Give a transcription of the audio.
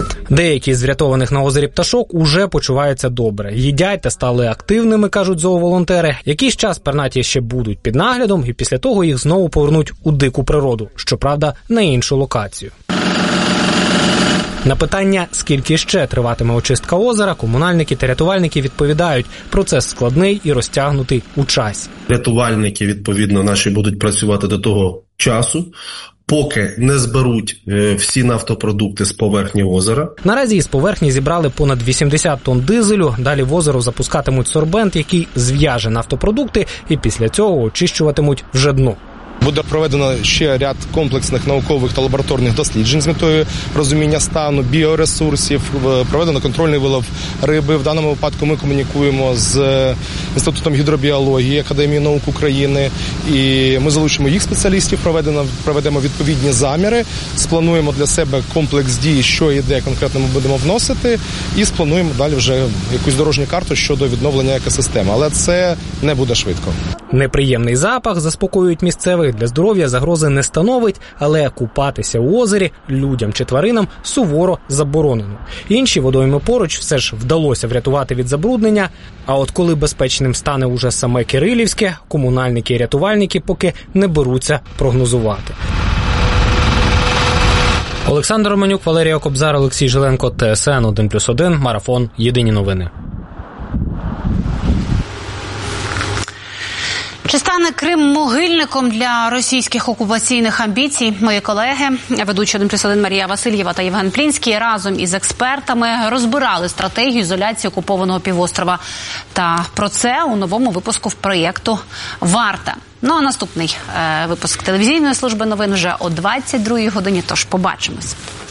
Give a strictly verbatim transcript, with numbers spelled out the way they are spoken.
Деякі з врятованих на озері пташок уже почуваються добре. Їдять та стали активними, кажуть зооволонтери. Якийсь час пернаті ще будуть під наглядом, і після того їх знову повернуть у дику природу. Щоправда, на іншу локацію. На питання, скільки ще триватиме очистка озера, комунальники та рятувальники відповідають, процес складний і розтягнутий у часі. Рятувальники, відповідно, наші будуть працювати до того часу, поки не зберуть всі нафтопродукти з поверхні озера. Наразі із поверхні зібрали понад вісімдесят тонн дизелю, далі в озеро запускатимуть сорбент, який зв'яже нафтопродукти, і після цього очищуватимуть вже дно. Буде проведено ще ряд комплексних наукових та лабораторних досліджень з метою розуміння стану, біоресурсів, проведено контрольний вилов риби. В даному випадку ми комунікуємо з Інститутом гідробіології Академії наук України, і ми залучимо їх спеціалістів, проведемо, проведемо відповідні заміри, сплануємо для себе комплекс дій, що і де конкретно ми будемо вносити, і сплануємо далі вже якусь дорожню карту щодо відновлення екосистеми. Але це не буде швидко. Неприємний запах, заспокоюють місцевих, для здоров'я загрози не становить, але купатися у озері людям чи тваринам суворо заборонено. Інші водойми поруч все ж вдалося врятувати від забруднення, а от коли безпечним стане уже саме Кирилівське, комунальники і рятувальники поки не беруться прогнозувати. Олександр Романюк, Валерія Кобзар, Олексій Жиленко, Т С Н один плюс один, Марафон, Єдині новини. Чи стане Крим могильником для російських окупаційних амбіцій? Мої колеги, ведучі один плюс один Марія Васильєва та Євген Плінський, разом із експертами розбирали стратегію ізоляції окупованого півострова. Та про це у новому випуску проєкту «Варта». Ну а наступний е, випуск телевізійної служби новин вже о двадцять другій годині, тож побачимось.